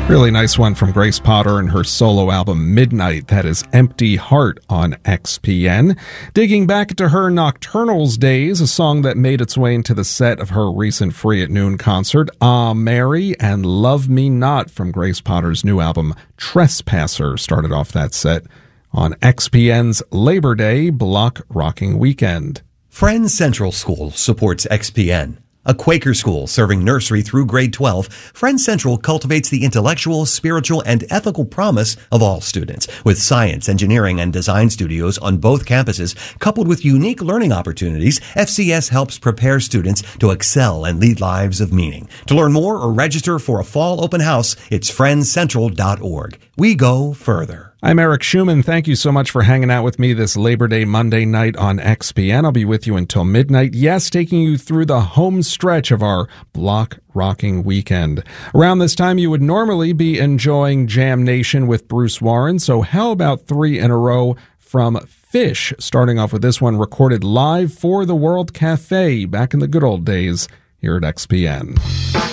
Really nice one from Grace Potter and her solo album Midnight. That is Empty Heart on XPN. Digging back into her Nocturnals days, a song that made its way into the set of her recent Free at Noon concert, Ah Mary and Love Me Not from Grace Potter's new album Trespasser started off that set on XPN's Labor Day Block Rocking Weekend. Friends Central School supports XPN. A Quaker school serving nursery through grade 12, Friends Central cultivates the intellectual, spiritual, and ethical promise of all students. With science, engineering, and design studios on both campuses, coupled with unique learning opportunities, FCS helps prepare students to excel and lead lives of meaning. To learn more or register for a fall open house, it's friendscentral.org. We go further. I'm Eric Schumann. Thank you so much for hanging out with me this Labor Day Monday night on XPN. I'll be with you until midnight. Yes, taking you through the home stretch of our block rocking weekend. Around this time, you would normally be enjoying Jam Nation with Bruce Warren. So how about 3 in a row from Fish? Starting off with this one recorded live for the World Cafe back in the good old days here at XPN.